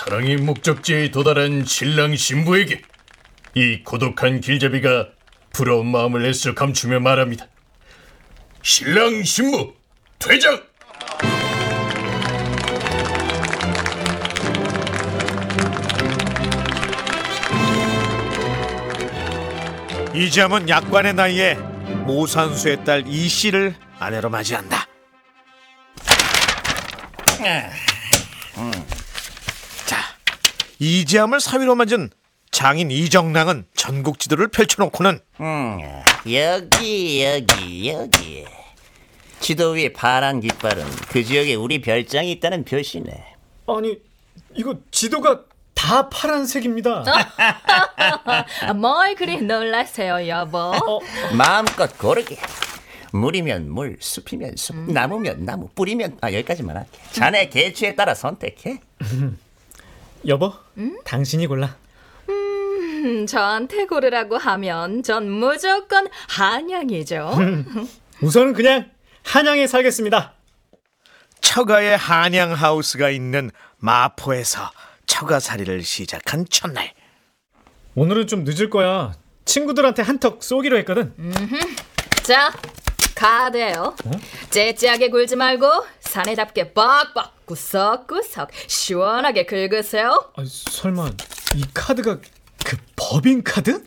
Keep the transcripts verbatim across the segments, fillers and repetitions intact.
사랑의 목적지에 도달한 신랑 신부에게 이 고독한 길잡이가 부러운 마음을 애써 감추며 말합니다. 신랑 신부 퇴장! 이지암은 약관의 나이에 모산수의 딸 이씨를 아내로 맞이한다. 자, 이지암을 사위로 맞은 장인 이정랑은 전국 지도를 펼쳐놓고는 음, 여기 여기 여기 지도 위에 파란 깃발은 그 지역에 우리 별장이 있다는 표시네. 아니, 이거 지도가 다 파란색입니다. 뭘 그리 놀라세요, 여보? 어, 마음껏 고르게. 물이면 물, 숲이면 숲, 음. 나무면 나무, 뿌리면 아 여기까지만 할게. 자네 계취에 따라 선택해. 여보, 음? 당신이 골라. 음, 저한테 고르라고 하면 전 무조건 한양이죠. 우선은 그냥 한양에 살겠습니다. 처가의 한양하우스가 있는 마포에서 처가살이를 시작한 첫날. 오늘은 좀 늦을 거야. 친구들한테 한턱 쏘기로 했거든. 음흠. 자, 카드예요. 어? 째째하게 굴지 말고 사내답게 빡빡 구석구석 시원하게 긁으세요. 아, 설마 이 카드가 그 법인 카드?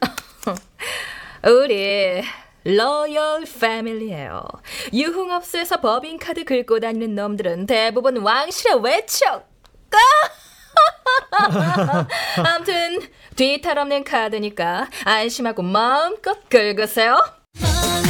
우리 로열 패밀리예요. 유흥업소에서 법인카드 긁고 다니는 놈들은 대부분 왕실의 외척. 아무튼 뒤탈 없는 카드니까 안심하고 마음껏 긁으세요.